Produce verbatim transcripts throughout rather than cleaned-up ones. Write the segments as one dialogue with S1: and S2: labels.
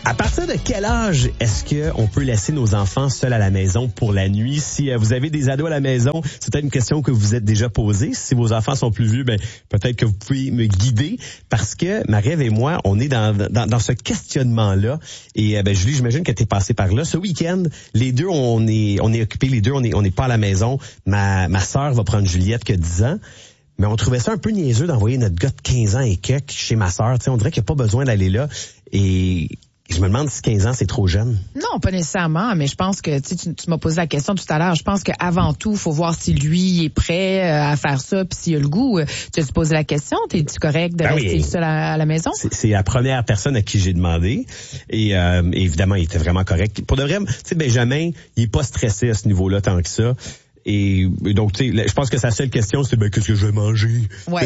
S1: À partir de quel âge est-ce qu'on peut laisser nos enfants seuls à la maison pour la nuit? Si euh, vous avez des ados à la maison, c'est peut-être une question que vous êtes déjà posée. Si vos enfants sont plus vieux, ben peut-être que vous pouvez me guider, parce que Marie-Ève et moi, on est dans, dans, dans ce questionnement-là. Et euh, ben Julie, j'imagine que tu es passée par là. Ce week-end, les deux, on est on est occupés, les deux, on est on n'est pas à la maison. Ma, ma sœur va prendre Juliette qui a dix ans. Mais on trouvait ça un peu niaiseux d'envoyer notre gars de quinze ans et quelques chez ma sœur. Tu sais, on dirait qu'il n'y a pas besoin d'aller là. Et je me demande si quinze ans, c'est trop jeune.
S2: Non, pas nécessairement, mais je pense que tu, tu, tu m'as posé la question tout à l'heure. Je pense qu'avant tout, il faut voir si lui est prêt à faire ça, puis s'il a le goût. Tu as posé la question, t'es-tu correct de
S1: ben
S2: rester
S1: oui.
S2: seul à, à la maison?
S1: C'est, c'est la première personne à qui j'ai demandé. Et euh, évidemment, il était vraiment correct. Pour de vrai, tu sais, Benjamin, il est pas stressé à ce niveau-là tant que ça. Et donc, tu sais, je pense que sa seule question, c'est ben qu'est-ce que je vais manger.
S2: Ouais.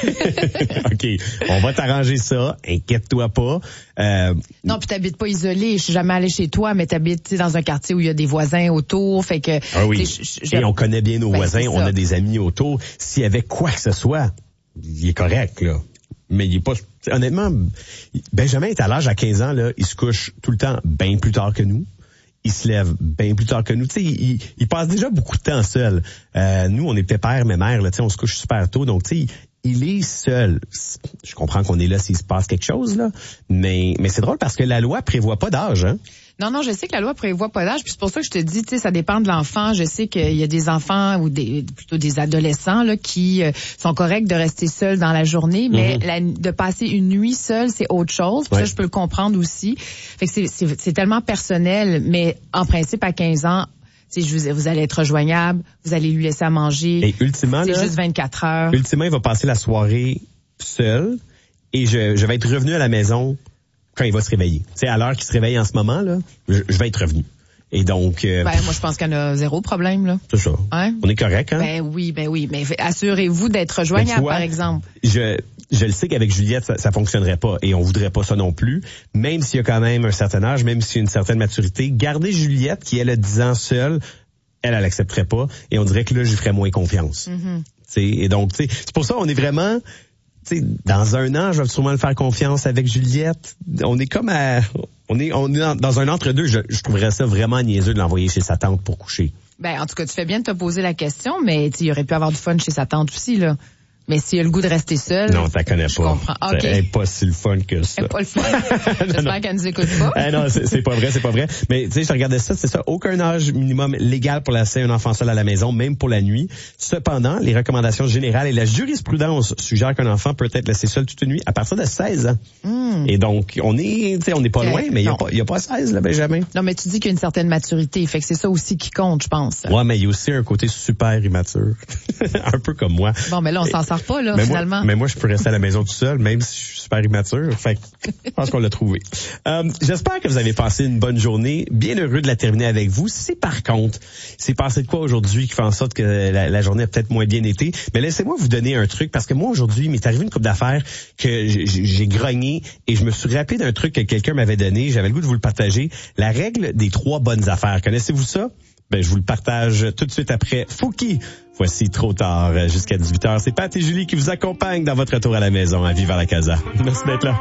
S1: Donc, ok, on va t'arranger ça. Inquiète-toi pas. Euh,
S2: non, puis t'habites pas isolé. Je suis jamais allée chez toi, mais t'habites dans un quartier où il y a des voisins autour. Fait que.
S1: Ah oui.
S2: Je, je,
S1: Et on connaît bien nos
S2: ben,
S1: voisins. On a des amis autour. S'il y avait quoi que ce soit, il est correct là. Mais il est pas. Honnêtement, Benjamin est à l'âge à quinze ans là. Il se couche tout le temps bien plus tard que nous. Il se lève bien plus tard que nous. Tu sais, il, il, il passe déjà beaucoup de temps seul. Euh, nous, on est pépère, mais mère, là, tu sais, on se couche super tôt. Donc, tu sais, il est seul. Je comprends qu'on est là s'il se passe quelque chose, là. Mais, mais c'est drôle parce que la loi prévoit pas d'âge, hein.
S2: Non, non, je sais que la loi prévoit pas d'âge, puis c'est pour ça que je te dis, tu sais, ça dépend de l'enfant. Je sais qu'il y a des enfants ou des plutôt des adolescents là qui euh, sont corrects de rester seuls dans la journée, mais mm-hmm. la, de passer une nuit seule, c'est autre chose. Puis ouais. Ça, je peux le comprendre aussi. Fait que c'est, c'est, c'est tellement personnel, mais en principe, à quinze ans, tu sais, vous, vous allez être rejoignable, vous allez lui laisser à manger.
S1: Et ultimement,
S2: c'est
S1: là,
S2: juste vingt-quatre heures.
S1: Ultimement, il va passer la soirée seul et je, je vais être revenu à la maison quand il va se réveiller. Tu sais, à l'heure qu'il se réveille en ce moment, là, je, je vais être revenu. Et donc... Euh,
S2: ben, moi, je pense qu'il y en a zéro problème, là.
S1: C'est ça.
S2: Hein?
S1: On est correct, hein?
S2: Ben oui, ben oui. Mais assurez-vous d'être rejoignable,
S1: vois,
S2: par exemple.
S1: Je, je le sais qu'avec Juliette, ça, ça fonctionnerait pas. Et on voudrait pas ça non plus. Même s'il y a quand même un certain âge, même s'il y a une certaine maturité, garder Juliette, qui elle a dix ans seule, elle, elle accepterait pas. Et on dirait que là, j'y ferais moins confiance.
S2: Mm-hmm.
S1: T'sais, et donc, tu sais, c'est pour ça on est vraiment... T'sais, dans un an, je vais sûrement le faire confiance avec Juliette. On est comme à... On est, on est dans un entre-deux. Je, je trouverais ça vraiment niaiseux de l'envoyer chez sa tante pour coucher.
S2: Ben, en tout cas, tu fais bien de te poser la question, mais il aurait pu avoir du fun chez sa tante aussi, là. Mais s'il a le goût de rester seul...
S1: Non, t'as connais pas.
S2: Je comprends. Okay.
S1: Elle est pas si le fun que ça.
S2: Elle est pas le fun. J'espère qu'elle nous écoute pas.
S1: Eh non, c'est, c'est pas vrai, c'est pas vrai. Mais tu sais, je regardais ça, c'est ça. Aucun âge minimum légal pour laisser un enfant seul à la maison, même pour la nuit. Cependant, les recommandations générales et la jurisprudence suggèrent qu'un enfant peut être laissé seul toute une nuit à partir de seize ans. Mm. Et donc, on est, tu sais, on n'est pas loin, mais il y a pas, il y a pas seize, là, Benjamin.
S2: Non, mais tu dis qu'il y a une certaine maturité. Fait que c'est ça aussi qui compte, je pense.
S1: Ouais, mais il y a aussi un côté super immature. Un peu comme moi.
S2: Bon, mais là, on s'en sort pas, là,
S1: mais
S2: finalement.
S1: Moi, mais moi, je peux rester à la maison tout seul, même si je suis super immature. Fait que, je pense qu'on l'a trouvé. Euh, j'espère que vous avez passé une bonne journée. Bien heureux de la terminer avec vous. Si par contre, c'est passé de quoi aujourd'hui qui fait en sorte que la, la journée a peut-être moins bien été, mais laissez-moi vous donner un truc, parce que moi, aujourd'hui, il m'est arrivé une couple d'affaires que j'ai, j'ai grogné et je me suis rappelé d'un truc que quelqu'un m'avait donné. J'avais le goût de vous le partager. La règle des trois bonnes affaires. Connaissez-vous ça? Ben, je vous le partage tout de suite après Fouki. Voici Trop tard jusqu'à dix-huit heures. C'est Pat et Julie qui vous accompagnent dans votre retour à la maison à Viva la Casa. Merci d'être là.